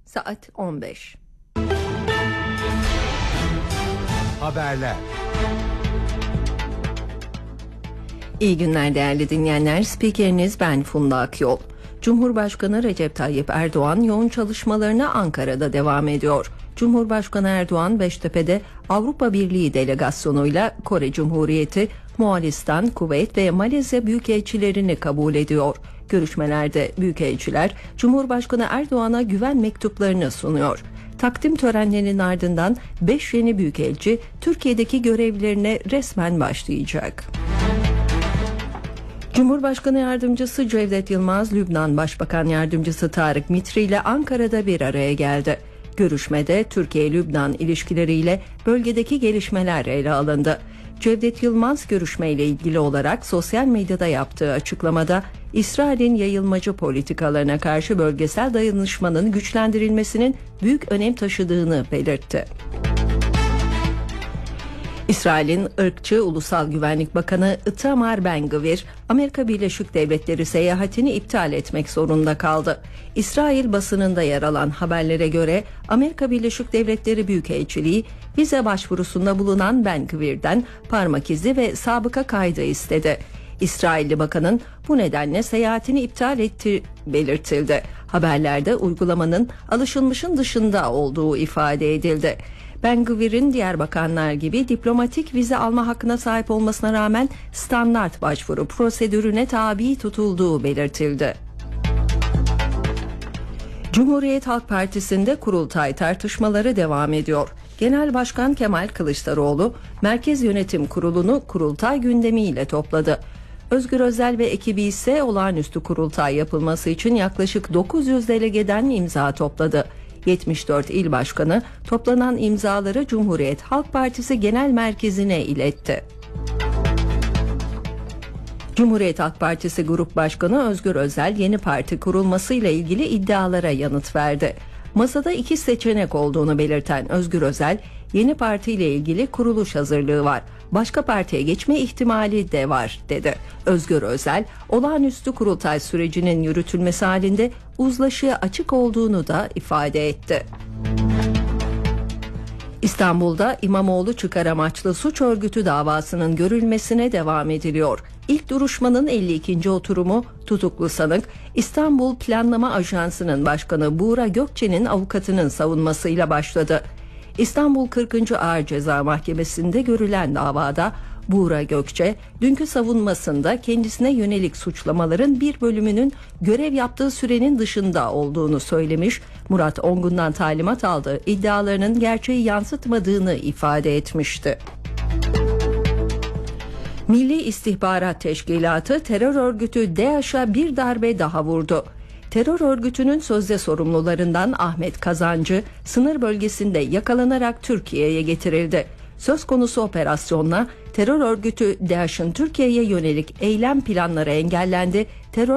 Saat 15. Haberler. İyi günler değerli dinleyenler. Spikeriniz ben Funda Akyol. Cumhurbaşkanı Recep Tayyip Erdoğan yoğun çalışmalarına Ankara'da devam ediyor. Cumhurbaşkanı Erdoğan Beştepe'de Avrupa Birliği delegasyonuyla Kore Cumhuriyeti, Moğolistan, Kuveyt ve Malezya büyükelçilerini kabul ediyor. Görüşmelerde büyükelçiler Cumhurbaşkanı Erdoğan'a güven mektuplarını sunuyor. Takdim törenlerinin ardından 5 yeni büyükelçi Türkiye'deki görevlerine resmen başlayacak. Cumhurbaşkanı Yardımcısı Cevdet Yılmaz, Lübnan Başbakan Yardımcısı Tarık Mitri ile Ankara'da bir araya geldi. Görüşmede Türkiye-Lübnan ilişkileriyle bölgedeki gelişmeler ele alındı. Cevdet Yılmaz görüşmeyle ilgili olarak sosyal medyada yaptığı açıklamada İsrail'in yayılmacı politikalarına karşı bölgesel dayanışmanın güçlendirilmesinin büyük önem taşıdığını belirtti. İsrail'in ırkçı Ulusal Güvenlik Bakanı Itamar Ben-Gvir, Amerika Birleşik Devletleri seyahatini iptal etmek zorunda kaldı. İsrail basınında yer alan haberlere göre Amerika Birleşik Devletleri Büyükelçiliği vize başvurusunda bulunan Ben-Gvir'den parmak izi ve sabıka kaydı istedi. İsrailli bakanın bu nedenle seyahatini iptal ettiği belirtildi. Haberlerde uygulamanın alışılmışın dışında olduğu ifade edildi. Ben-Gvir'in diğer bakanlar gibi diplomatik vize alma hakkına sahip olmasına rağmen standart başvuru prosedürüne tabi tutulduğu belirtildi. Cumhuriyet Halk Partisi'nde kurultay tartışmaları devam ediyor. Genel Başkan Kemal Kılıçdaroğlu, Merkez Yönetim Kurulu'nu kurultay gündemiyle topladı. Özgür Özel ve ekibi ise olağanüstü kurultay yapılması için yaklaşık 900 delegeden imza topladı. 74 il başkanı toplanan imzaları Cumhuriyet Halk Partisi Genel Merkezi'ne iletti. Cumhuriyet Halk Partisi Grup Başkanı Özgür Özel yeni parti kurulmasıyla ilgili iddialara yanıt verdi. Masada 2 seçenek olduğunu belirten Özgür Özel, yeni partiyle ilgili kuruluş hazırlığı var, başka partiye geçme ihtimali de var dedi. Özgür Özel, olağanüstü kurultay sürecinin yürütülmesi halinde uzlaşıya açık olduğunu da ifade etti. İstanbul'da İmamoğlu çıkar amaçlı suç örgütü davasının görülmesine devam ediliyor. İlk duruşmanın 52. oturumu tutuklu sanık İstanbul Planlama Ajansı'nın başkanı Buğra Gökçe'nin avukatının savunmasıyla başladı. İstanbul 40. Ağır Ceza Mahkemesi'nde görülen davada Buğra Gökçe, dünkü savunmasında kendisine yönelik suçlamaların bir bölümünün görev yaptığı sürenin dışında olduğunu söylemiş, Murat Ongun'dan talimat aldığı iddialarının gerçeği yansıtmadığını ifade etmişti. Milli İstihbarat Teşkilatı terör örgütü DAEŞ'a bir darbe daha vurdu. Terör örgütünün sözde sorumlularından Ahmet Kazancı sınır bölgesinde yakalanarak Türkiye'ye getirildi. Söz konusu operasyonla terör örgütü DAEŞ'in Türkiye'ye yönelik eylem planları engellendi